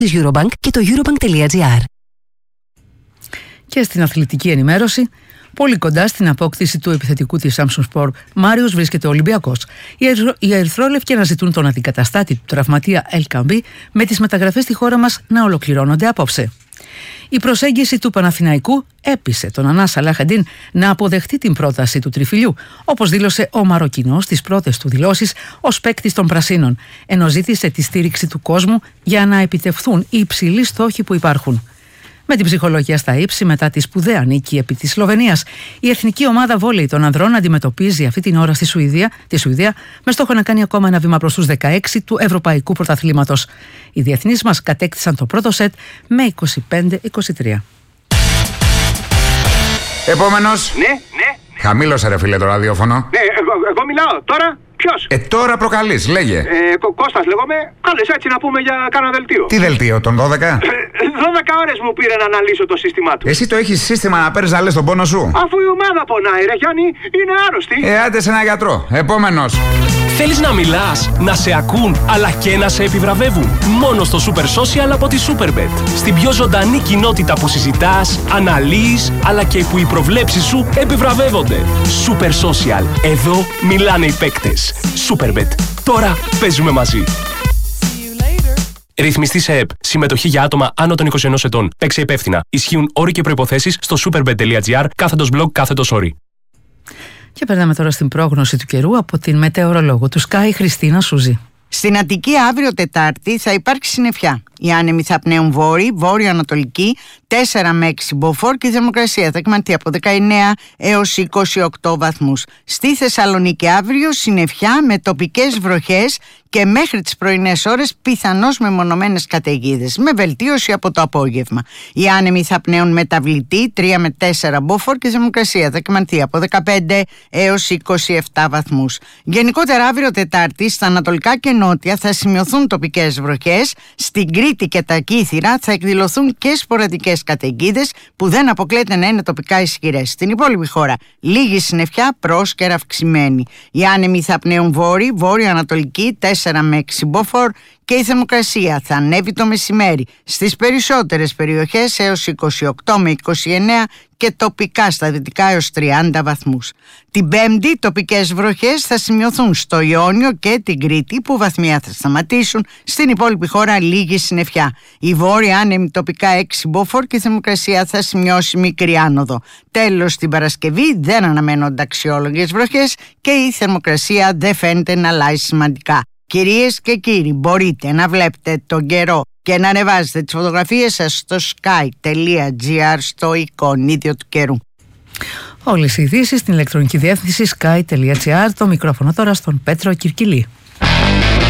της Eurobank και το eurobank.gr. Και στην αθλητική ενημέρωση, πολύ κοντά στην απόκτηση του επιθετικού της Samsunspor Μάριος βρίσκεται ο Ολυμπιακός. Οι ερυθρόλευκοι αναζητούν τον αντικαταστάτη του τραυματία El Kambi, με τις μεταγραφές στη χώρα μας να ολοκληρώνονται απόψε. Η προσέγγιση του Παναθηναϊκού έπεισε τον Ανά Σαλάχ-Εντίν να αποδεχτεί την πρόταση του τριφυλιού, όπως δήλωσε ο Μαροκινός στις πρώτες του δηλώσεις ως παίκτης των Πρασίνων, ενώ ζήτησε τη στήριξη του κόσμου για να επιτευχθούν οι υψηλοί στόχοι που υπάρχουν. Με την ψυχολογία στα ύψη μετά τη σπουδαία νίκη επί της Σλοβενίας, η εθνική ομάδα βόλεϊ των ανδρών αντιμετωπίζει αυτή την ώρα τη Σουηδία με στόχο να κάνει ακόμα ένα βήμα προς τους 16 του Ευρωπαϊκού Πρωταθλήματος. Οι διεθνείς μας κατέκτησαν το πρώτο σετ με 25-23. Επόμενος. Ναι. Χαμήλωσε ρε φίλε το ραδιόφωνο. Ναι, εγώ μιλάω. Τώρα ποιος? Τώρα προκαλείς, λέγε. Κώστας λέγομαι. Κάλες έτσι να πούμε για κάνα δελτίο. Τι δελτίο, τον 12? 12 ώρες μου πήρε να αναλύσω το σύστημά του. Εσύ το έχεις σύστημα να παίρνεις να λες τον πόνο σου? Αφού η ομάδα πονάει ρε Γιάννη, είναι άρρωστη. Άντε σε ένα γιατρό. Επόμενος. Θέλεις να μιλάς, να σε ακούν, αλλά και να σε επιβραβεύουν? Μόνο στο Super Social από τη Superbet. Στην πιο ζωντανή κοινότητα που συζητάς, αναλύεις, αλλά και που οι προβλέψεις σου επιβραβεύονται. Super Social. Εδώ μιλάνε οι παίκτες. Superbet. Τώρα παίζουμε μαζί. Ρυθμιστή σε ΕΠ. Συμμετοχή για άτομα άνω των 21 ετών. Παίξε υπεύθυνα. Ισχύουν όροι και προϋποθέσεις στο superbet.gr/blog/όροι. Και περνάμε τώρα στην πρόγνωση του καιρού από την μετεωρολόγο του Sky, Χριστίνα Σούζη. Στην Αττική αύριο Τετάρτη θα υπάρξει συννεφιά. Οι άνεμοι θα πνέουν βόρειο-ανατολική 4 με 6 μποφόρ και η θερμοκρασία θα εκμανθεί από 19 έως 28 βαθμούς. Στη Θεσσαλονίκη αύριο συννεφιά με τοπικές βροχές και μέχρι τις πρωινές ώρες πιθανώς μεμονωμένες καταιγίδες, με βελτίωση από το απόγευμα. Οι άνεμοι θα πνέουν μεταβλητή 3 με 4 μποφόρ και η θερμοκρασία θα εκμανθεί από 15 έως 27 βαθμούς. Γενικότερα αύριο Τετάρτη στα ανατολικά και νότια θα σημειωθούν τοπικές βροχές, στην Κρήτη και τα Κύθυρα θα εκδηλωθούν και σποραδικές καταιγίδες που δεν αποκλείεται να είναι τοπικά ισχυρές. Στην υπόλοιπη χώρα λίγη συννεφιά, πρόσκαιρα αυξημένη. Οι άνεμοι θα πνέουν βόρειο-ανατολική 4 με 6 μποφόρ και η θερμοκρασία θα ανέβει το μεσημέρι στις περισσότερες περιοχές έως 28 με 29 και τοπικά στα δυτικά έως 30 βαθμούς. Την Πέμπτη τοπικές βροχές θα σημειωθούν στο Ιόνιο και την Κρήτη που βαθμία θα σταματήσουν, στην υπόλοιπη χώρα λίγη συννεφιά. Η βόρεια άνεμη τοπικά 6 μποφόρ και η θερμοκρασία θα σημειώσει μικρή άνοδο. Τέλος, την Παρασκευή δεν αναμένονται αξιόλογες βροχές και η θερμοκρασία δεν φαίνεται να αλλάζει σημαντικά. Κυρίες και κύριοι, μπορείτε να βλέπετε τον καιρό και να ανεβάζετε τις φωτογραφίες σας στο sky.gr στο εικονίδιο του καιρού. Όλες οι ειδήσεις στην ηλεκτρονική διεύθυνση sky.gr. Το μικρόφωνο τώρα στον Πέτρο Κυρκυλή.